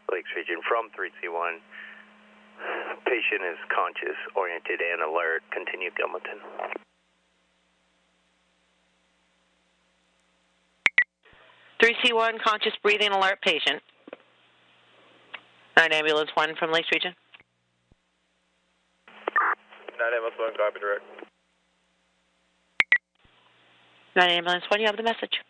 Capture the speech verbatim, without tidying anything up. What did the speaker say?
Lakes Region from three C one. Patient is conscious, oriented, and alert. Continue Gilmanton. three C one, conscious, breathing, alert patient. nine Ambulance one from Lakes Region. nine Ambulance one, copy direct. nine Ambulance one, you have the message.